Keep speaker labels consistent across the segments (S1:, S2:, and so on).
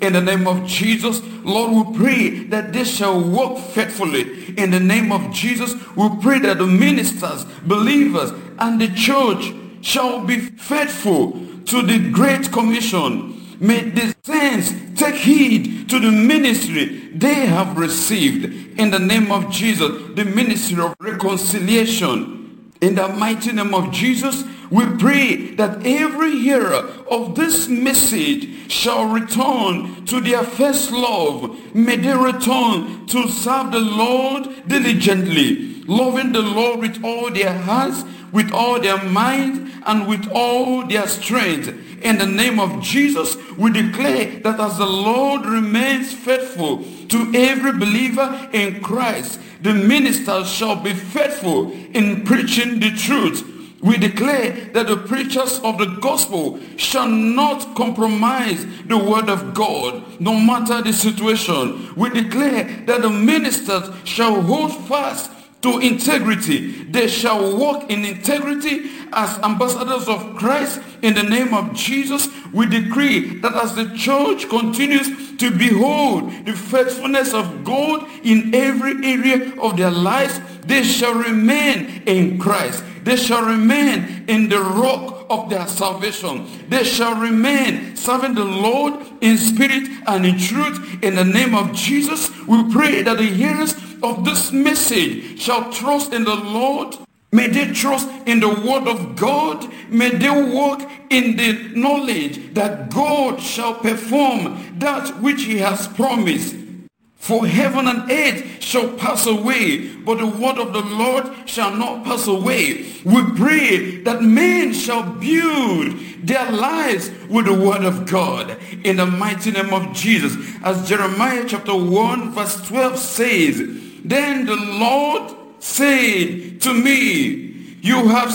S1: in the name of Jesus. Lord, we pray that they shall walk faithfully in the name of Jesus. We pray that the ministers, believers, and the church shall be faithful to the Great Commission. May the saints take heed to the ministry they have received in the name of Jesus, the ministry of reconciliation. In the mighty name of Jesus, we pray that every hearer of this message shall return to their first love. May they return to serve the Lord diligently, loving the Lord with all their hearts, with all their minds, and with all their strength. In the name of Jesus, we declare that as the Lord remains faithful to every believer in Christ, the ministers shall be faithful in preaching the truth. We declare that the preachers of the gospel shall not compromise the word of God, no matter the situation. We declare that the ministers shall hold fast to integrity. They shall walk in integrity as ambassadors of Christ in the name of Jesus. We decree that as the church continues to behold the faithfulness of God in every area of their lives, they shall remain in Christ. They shall remain in the rock of their salvation. They shall remain serving the Lord in spirit and in truth. In the name of Jesus, we pray that the hearers of this message shall trust in the Lord. May they trust in the word of God. May they walk in the knowledge that God shall perform that which he has promised. For heaven and earth shall pass away, but the word of the Lord shall not pass away. We pray that men shall build their lives with the word of God in the mighty name of Jesus. As Jeremiah chapter 1 verse 12 says, then the Lord said to me, you have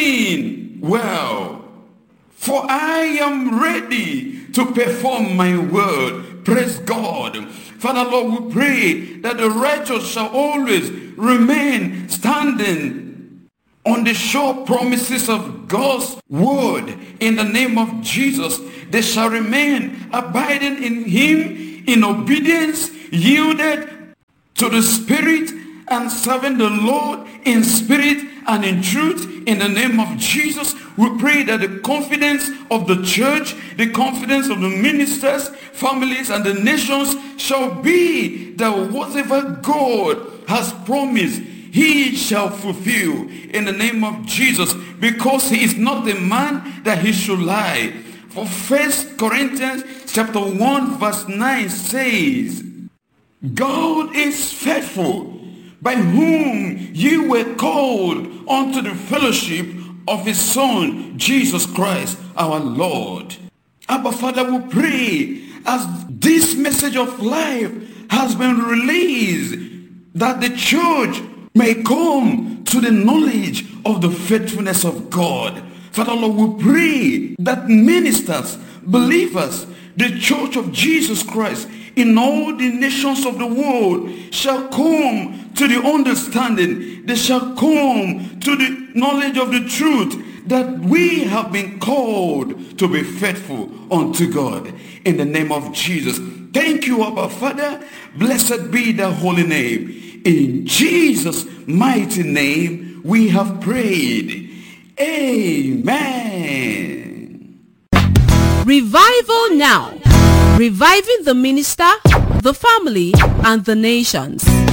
S1: seen well, for I am ready to perform my word. Praise God. Father, Lord, we pray that the righteous shall always remain standing on the sure promises of God's word. In the name of Jesus, they shall remain abiding in him in obedience, yielded to the Spirit, and serving the Lord in spirit and in truth. In the name of Jesus, we pray that the confidence of the church, the confidence of the ministers, families, and the nations shall be that whatever God has promised, he shall fulfill in the name of Jesus, because he is not the man that he should lie. For 1 Corinthians chapter 1 verse 9 says, God is faithful, by whom you were called unto the fellowship of his Son, Jesus Christ, our Lord. Abba, Father, we pray as this message of life has been released, that the church may come to the knowledge of the faithfulness of God. Father, Lord, we pray that ministers, believers, the church of Jesus Christ in all the nations of the world shall come to the understanding, they shall come to the knowledge of the truth that we have been called to be faithful unto God. In the name of Jesus. Thank you, Abba Father. Blessed be the holy name. In Jesus' mighty name we have prayed. Amen.
S2: Revival now. Reviving the minister, the family, and the nations.